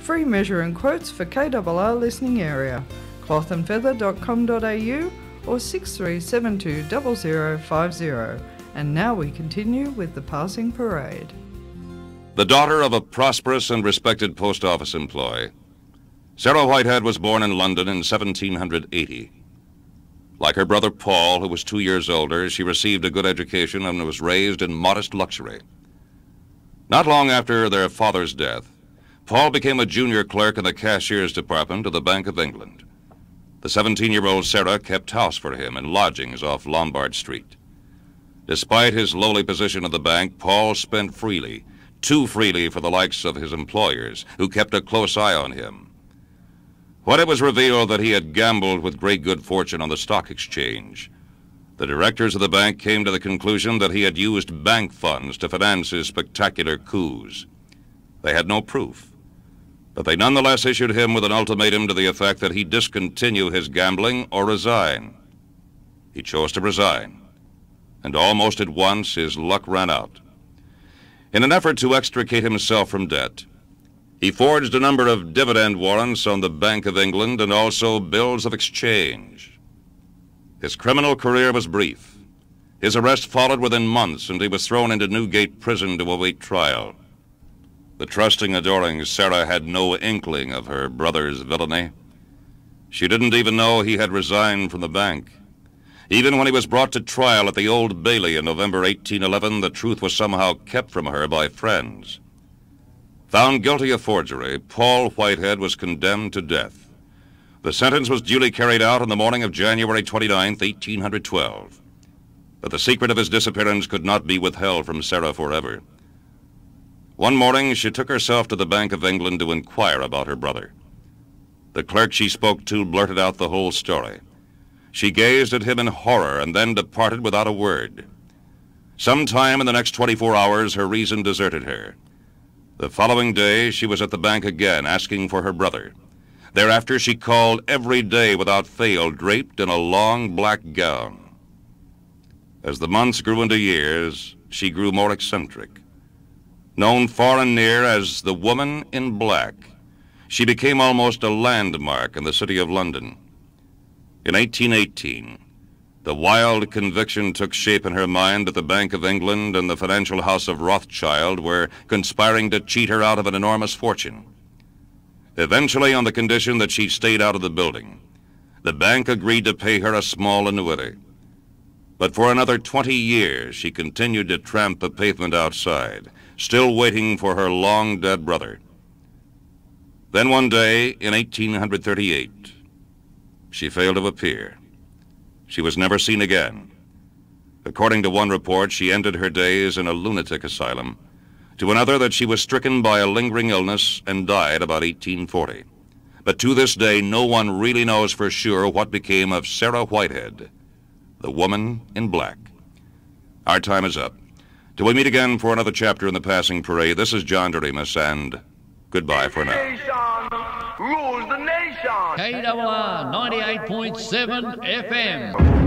Free measuring quotes for KRR listening area. clothandfeather.com.au or 6372 0050. And now we continue with the passing parade. The daughter of a prosperous and respected post office employee, Sarah Whitehead was born in London in 1780. Like her brother Paul, who was 2 years older, she received a good education and was raised in modest luxury. Not long after their father's death, Paul became a junior clerk in the cashier's department of the Bank of England. The 17-year-old Sarah kept house for him in lodgings off Lombard Street. Despite his lowly position at the bank, Paul spent freely, too freely for the likes of his employers, who kept a close eye on him. When it was revealed that he had gambled with great good fortune on the stock exchange, the directors of the bank came to the conclusion that he had used bank funds to finance his spectacular coups. They had no proof, but they nonetheless issued him with an ultimatum to the effect that he discontinue his gambling or resign. He chose to resign, and almost at once his luck ran out. In an effort to extricate himself from debt, he forged a number of dividend warrants on the Bank of England and also bills of exchange. His criminal career was brief. His arrest followed within months, and he was thrown into Newgate Prison to await trial. The trusting, adoring Sarah had no inkling of her brother's villainy. She didn't even know he had resigned from the bank. Even when he was brought to trial at the Old Bailey in November 1811, the truth was somehow kept from her by friends. Found guilty of forgery, Paul Whitehead was condemned to death. The sentence was duly carried out on the morning of January 29, 1812. But the secret of his disappearance could not be withheld from Sarah forever. One morning, she took herself to the Bank of England to inquire about her brother. The clerk she spoke to blurted out the whole story. She gazed at him in horror and then departed without a word. Sometime in the next 24 hours, her reason deserted her. The following day, she was at the bank again, asking for her brother. Thereafter, she called every day without fail, draped in a long black gown. As the months grew into years, she grew more eccentric. Known far and near as the Woman in Black, she became almost a landmark in the city of London. In 1818, the wild conviction took shape in her mind that the Bank of England and the financial house of Rothschild were conspiring to cheat her out of an enormous fortune. Eventually, on the condition that she stayed out of the building, the bank agreed to pay her a small annuity. But for another 20 years, she continued to tramp the pavement outside, still waiting for her long-dead brother. Then one day, in 1838, she failed to appear. She was never seen again. According to one report, she ended her days in a lunatic asylum. To another, that she was stricken by a lingering illness and died about 1840. But to this day, no one really knows for sure what became of Sarah Whitehead, the Woman in Black. Our time is up. Till we meet again for another chapter in the Passing Parade, this is John Doremus, and goodbye for now. Rules the nation. KRR 98.7 FM.